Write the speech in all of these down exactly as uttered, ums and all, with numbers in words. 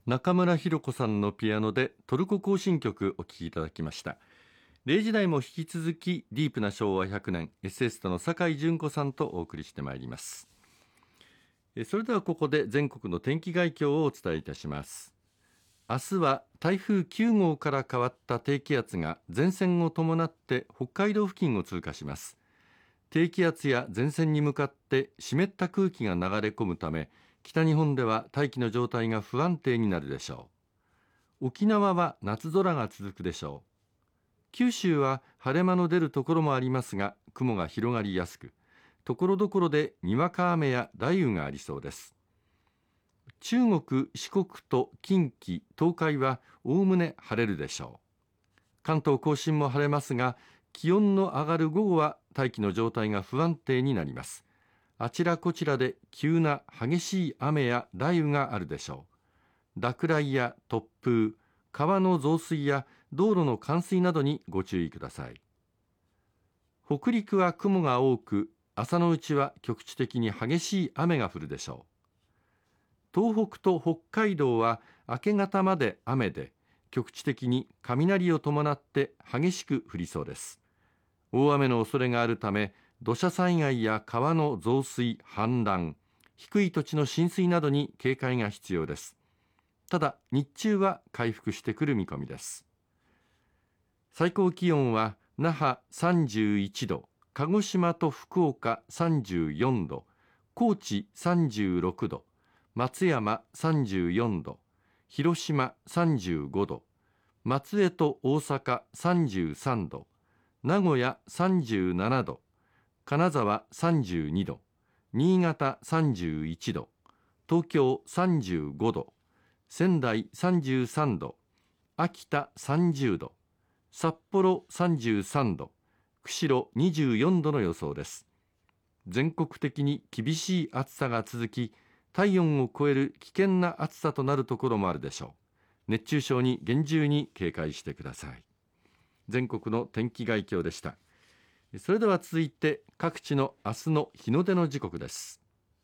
中村弘子さんのピアノでトルコ行進曲お聴きいただきました。れいじ台も引き続きディープなしょうわひゃくねん、エッセイストの酒井純子さんとお送りしてまいります。それではここで全国の天気概況をお伝えいたします。明日は台風きゅうごうから変わった低気圧が前線を伴って北海道付近を通過します。低気圧や前線に向かって湿った空気が流れ込むため、北日本では大気の状態が不安定になるでしょう。沖縄は夏空が続くでしょう。九州は晴れ間の出るところもありますが、雲が広がりやすく、ところどころでにわか雨や雷雨がありそうです。中国、四国と近畿、東海はおおむね晴れるでしょう。関東甲信も晴れますが、気温の上がる午後は大気の状態が不安定になります。あちらこちらで急な激しい雨や雷雨があるでしょう。落雷や突風、川の増水や道路の冠水などにご注意ください。北陸は雲が多く、朝のうちは局地的に激しい雨が降るでしょう。東北と北海道は明け方まで雨で、局地的に雷を伴って激しく降りそうです。大雨の恐れがあるため、土砂災害や川の増水、氾濫、低い土地の浸水などに警戒が必要です。ただ、日中は回復してくる見込みです。最高気温は那覇さんじゅういちど、鹿児島と福岡さんじゅうよんど、高知さんじゅうろくど、松山さんじゅうよんど、広島さんじゅうごど、松江と大阪さんじゅうさんど、名古屋さんじゅうななど、金沢さんじゅうにど、新潟さんじゅういちど、東京さんじゅうごど、仙台さんじゅうさんど、秋田さんじゅうど、札幌さんじゅうさんど、釧路にじゅうよんどの予想です。全国的に厳しい暑さが続き、体温を超える危険な暑さとなるところもあるでしょう。熱中症に厳重に警戒してください。全国の天気概況でした。それでは続いて各地の明日の日の出の時刻です。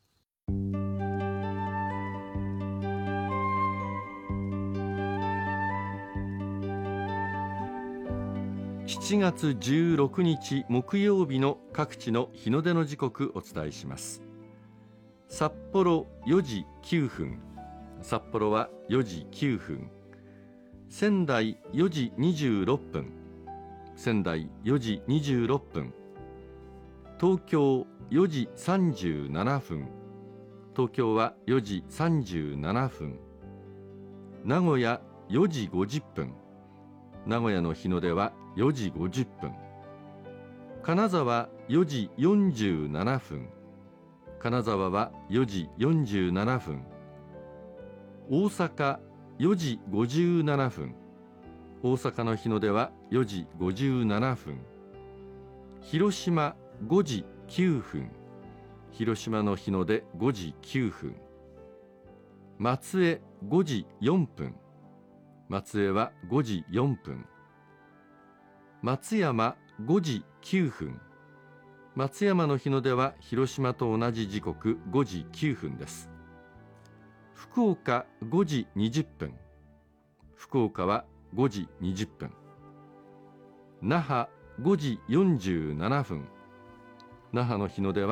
しちがつじゅうろくにち木曜日の各地の日の出の時刻お伝えします。札幌よじきゅうふん、札幌はよじきゅうふん、仙台よじにじゅうろっぷん、仙台よじにじゅうろっぷん、東京よじさんじゅうななふん、東京はよじさんじゅうななふん、名古屋よじごじゅっぷん、名古屋の日の出はよじごじゅっぷん、金沢よじよんじゅうななふん、金沢はよじよんじゅうななふん、大阪よじごじゅうななふん、大阪の日の出はよじごじゅうななふん、広島ごじきゅうふん、広島の日の出ごじきゅうふん、松江ごじよんぷん、松江はごじよんぷん、松山ごじきゅうふん、松山の日の出は広島と同じ時刻ごじきゅうふんです。福岡ごじにじゅっぷん、福岡はごじにじゅっぷん、那覇ごじよんじゅうななふん、那覇の日の出は